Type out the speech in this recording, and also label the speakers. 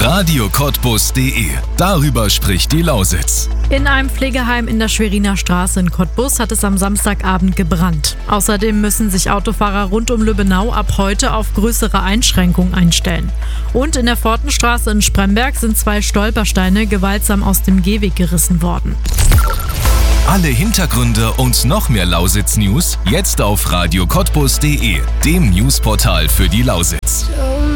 Speaker 1: radiocottbus.de. Darüber spricht die Lausitz.
Speaker 2: In einem Pflegeheim in der Schweriner Straße in Cottbus hat es am Samstagabend gebrannt. Außerdem müssen sich Autofahrer rund um Lübbenau ab heute auf größere Einschränkungen einstellen. Und in der Fortenstraße in Spremberg sind 2 Stolpersteine gewaltsam aus dem Gehweg gerissen worden.
Speaker 1: Alle Hintergründe und noch mehr Lausitz-News jetzt auf radiocottbus.de, dem Newsportal für die Lausitz.